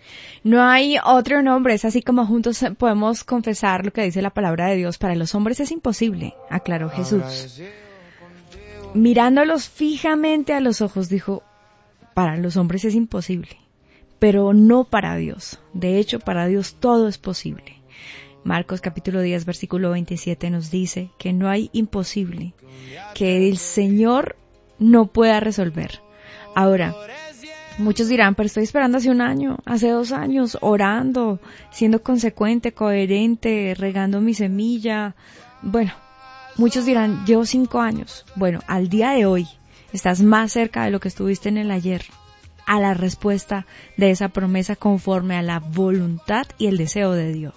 No hay otro nombre, es así como juntos podemos confesar lo que dice la palabra de Dios. Para los hombres es imposible, aclaró Jesús. Mirándolos fijamente a los ojos, dijo, para los hombres es imposible, pero no para Dios. De hecho, para Dios todo es posible. Marcos capítulo 10, versículo 27 nos dice que no hay imposible que el Señor no pueda resolver. Ahora, muchos dirán, pero estoy esperando hace un año, hace 2 años, orando, siendo consecuente, coherente, regando mi semilla. Bueno, muchos dirán, llevo 5 años. Bueno, al día de hoy, estás más cerca de lo que estuviste en el ayer, a la respuesta de esa promesa conforme a la voluntad y el deseo de Dios.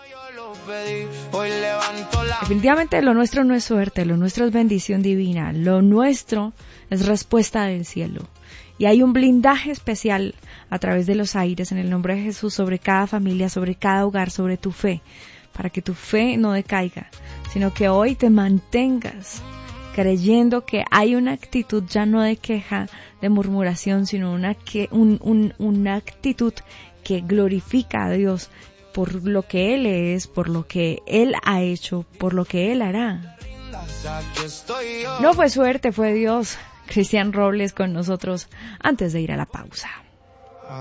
Definitivamente lo nuestro no es suerte, lo nuestro es bendición divina, lo nuestro es respuesta del cielo. Y hay un blindaje especial a través de los aires en el nombre de Jesús sobre cada familia, sobre cada hogar, sobre tu fe, para que tu fe no decaiga, sino que hoy te mantengas creyendo que hay una actitud ya no de queja, de murmuración, sino una actitud que glorifica a Dios por lo que Él es, por lo que Él ha hecho, por lo que Él hará. No fue suerte, fue Dios. Cristian Robles con nosotros antes de ir a la pausa.